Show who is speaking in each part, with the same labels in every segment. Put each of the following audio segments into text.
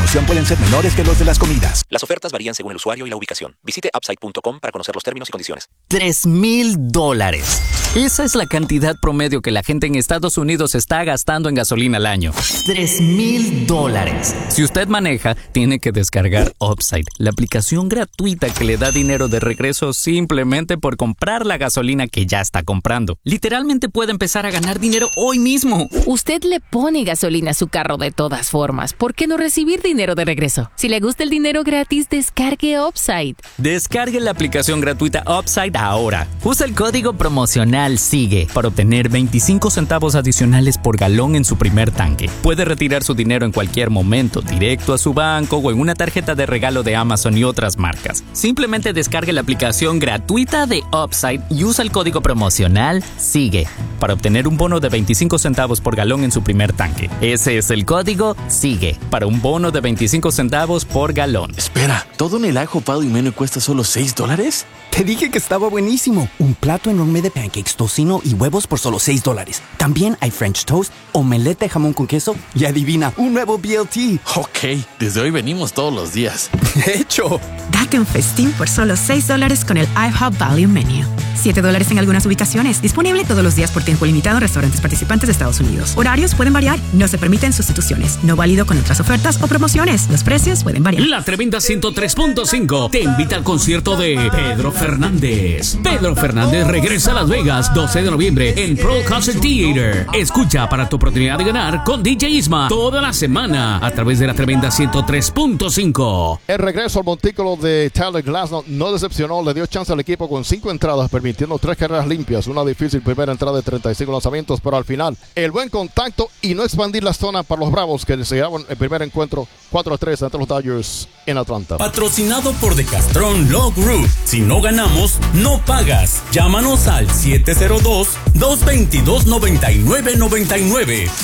Speaker 1: promoción pueden ser menores que los de las comidas.
Speaker 2: Las ofertas varían según el usuario y la ubicación. Visite upside.com para conocer los términos y condiciones.
Speaker 3: $3,000. Esa es la cantidad promedio que la gente en Estados Unidos está gastando en gasolina al año. $3,000. Si usted maneja, tiene que descargar Upside, la aplicación gratuita que le da dinero de regreso simplemente por comprar la gasolina que ya está comprando. Literalmente puede empezar a ganar dinero hoy mismo.
Speaker 4: Usted le pone gasolina a su carro de todas formas. ¿Por qué no recibir dinero de regreso? Si le gusta el dinero gratis, descargue Upside.
Speaker 3: Descargue la aplicación gratuita Upside ahora. Usa el código promocional SIGUE para obtener 25 centavos adicionales por galón en su primer tanque. Puede retirar su dinero en cualquier momento, directo a su banco o en una tarjeta de regalo de Amazon y otras marcas. Simplemente descargue la aplicación gratuita de Upside y usa el código promocional SIGUE para obtener un bono de 25 centavos por galón en su primer tanque. Ese es el código SIGUE para un bono de 25 centavos por galón.
Speaker 5: Espera, ¿todo en el ajo, pavo y menú cuesta solo $6?
Speaker 6: Te dije que estaba buenísimo. Un plato enorme de pancakes, tocino y huevos por solo $6. También hay French toast, omelette de jamón con queso y adivina, un nuevo BLT.
Speaker 5: Ok, desde hoy venimos todos los días.
Speaker 6: De hecho,
Speaker 7: Date un festín por solo $6 con el IHOP Value Menu. $7 en algunas ubicaciones. Disponible todos los días por tiempo limitado en restaurantes participantes de Estados Unidos. Horarios pueden variar. No se permiten sustituciones. No válido con otras ofertas o promociones. Los precios pueden variar.
Speaker 8: La Tremenda 103.5 te invita al concierto de Pedro Fernández. Pedro Fernández regresa a Las Vegas 12 de noviembre en Pearl Concert Theater. Escucha para tu oportunidad de ganar con DJ Isma toda la semana a través de la Tremenda 103.5.
Speaker 9: El regreso al montículo de Tyler Glasnow no decepcionó. Le dio chance al equipo con 5 entradas, permitiendo 3 carreras limpias. Una difícil primera entrada de 35 lanzamientos, pero al final el buen contacto y no expandir la zona para los Bravos, que se llevaron el primer encuentro 4-3 ante los Dodgers en Atlanta.
Speaker 10: Patrocinado por De Castrón Log Root. Si no ganamos, no pagas. Llámanos al 702-222-9999.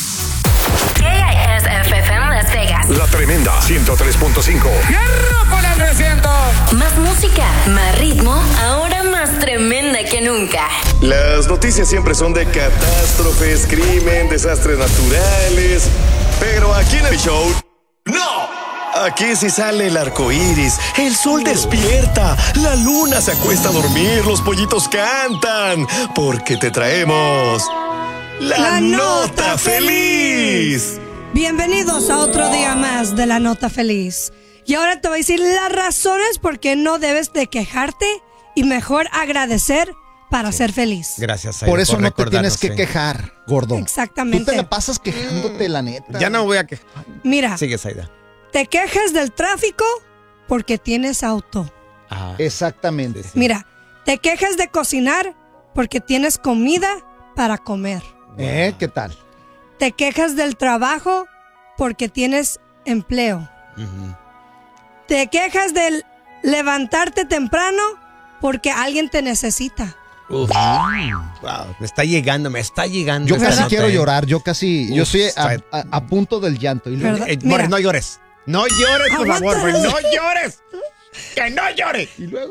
Speaker 11: KISFM Las Vegas.
Speaker 12: La Tremenda 103.5.
Speaker 11: ¡Hierro con el 300! Más música, más ritmo, ahora más tremenda que nunca.
Speaker 13: Las noticias siempre son de catástrofes, crimen, desastres naturales. Pero aquí en el show, ¡no! Aquí sí sale el arco iris, el sol despierta, la luna se acuesta a dormir, los pollitos cantan, porque te traemos la Nota Feliz.
Speaker 14: Bienvenidos a otro día más de la Nota Feliz. Y ahora te voy a decir las razones por qué no debes de quejarte y mejor agradecer para ser feliz.
Speaker 15: Gracias,
Speaker 16: Por eso no te tienes que quejar, gordo.
Speaker 14: Exactamente.
Speaker 16: Tú te la pasas quejándote, la neta.
Speaker 15: Ya no voy a quejar.
Speaker 14: Mira.
Speaker 15: Sigue, Saida.
Speaker 14: Te quejas del tráfico porque tienes auto.
Speaker 15: Ajá.
Speaker 16: Exactamente.
Speaker 14: Sí. Mira, te quejas de cocinar porque tienes comida para comer.
Speaker 16: ¿Qué tal?
Speaker 14: Te quejas del trabajo porque tienes empleo.
Speaker 15: Uh-huh.
Speaker 14: Te quejas del levantarte temprano porque alguien te necesita.
Speaker 15: Wow, me está llegando.
Speaker 16: Yo casi quiero llorar, yo estoy a punto del llanto. Y
Speaker 15: luego, no llores. No llores, por favor, no llores. Que no llores.
Speaker 16: Y luego